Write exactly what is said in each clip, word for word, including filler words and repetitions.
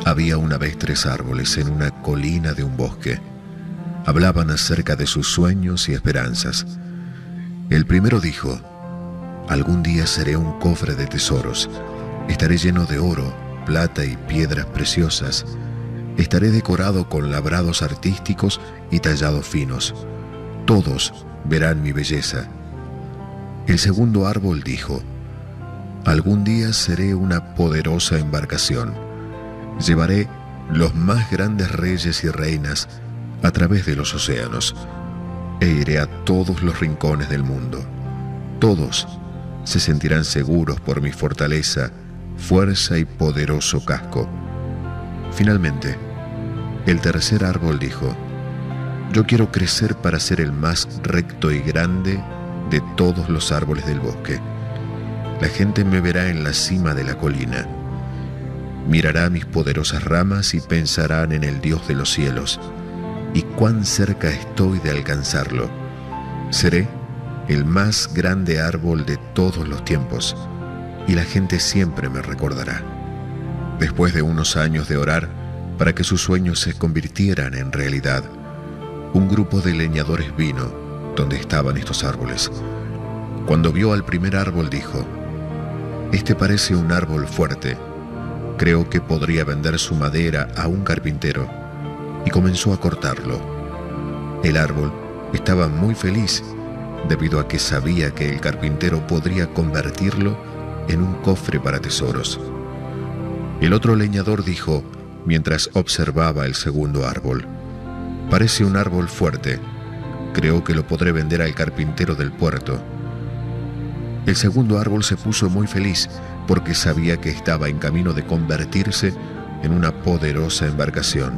Había una vez tres árboles en una colina de un bosque. Hablaban acerca de sus sueños y esperanzas. El primero dijo: algún día seré un cofre de tesoros. Estaré lleno de oro, plata y piedras preciosas. Estaré decorado con labrados artísticos y tallados finos. Todos verán mi belleza. El segundo árbol dijo: algún día seré una poderosa embarcación. Llevaré los más grandes reyes y reinas a través de los océanos e iré a todos los rincones del mundo. Todos se sentirán seguros por mi fortaleza, fuerza y poderoso casco. Finalmente, el tercer árbol dijo: yo quiero crecer para ser el más recto y grande de todos los árboles del bosque. La gente me verá en la cima de la colina. Mirará mis poderosas ramas y pensarán en el Dios de los cielos, y cuán cerca estoy de alcanzarlo. Seré el más grande árbol de todos los tiempos, y la gente siempre me recordará. Después de unos años de orar para que sus sueños se convirtieran en realidad, un grupo de leñadores vino donde estaban estos árboles. Cuando vio al primer árbol dijo: este parece un árbol fuerte. Creo que podría vender su madera a un carpintero. Y comenzó a cortarlo. El árbol estaba muy feliz debido a que sabía que el carpintero podría convertirlo en un cofre para tesoros. El otro leñador dijo, mientras observaba el segundo árbol: parece un árbol fuerte. Creo que lo podré vender al carpintero del puerto. El segundo árbol se puso muy feliz porque sabía que estaba en camino de convertirse en una poderosa embarcación.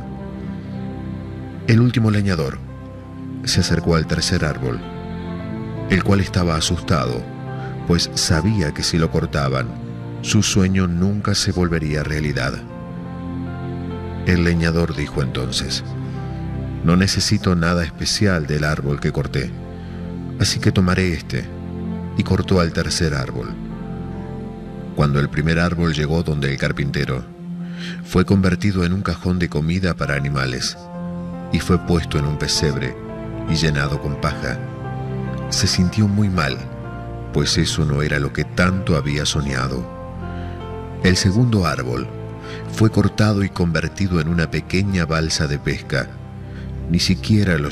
El último leñador se acercó al tercer árbol, el cual estaba asustado, pues sabía que si lo cortaban, su sueño nunca se volvería realidad. El leñador dijo entonces: no necesito nada especial del árbol que corté, así que tomaré este, y cortó al tercer árbol. Cuando el primer árbol llegó donde el carpintero, fue convertido en un cajón de comida para animales, y fue puesto en un pesebre y llenado con paja. Se sintió muy mal, pues eso no era lo que tanto había soñado. El segundo árbol fue cortado y convertido en una pequeña balsa de pesca. Ni siquiera los